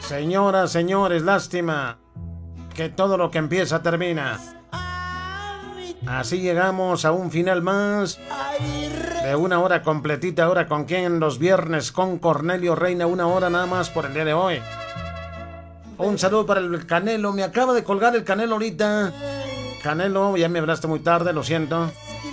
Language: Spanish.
Señoras, señores, lástima que todo lo que empieza termina. Así llegamos a un final más de una hora completita. Ahora con quién, los viernes con Cornelio Reina, una hora nada más por el día de hoy. Un saludo para el Canelo, me acaba de colgar el Canelo ahorita. Canelo, ya me hablaste muy tarde, lo siento.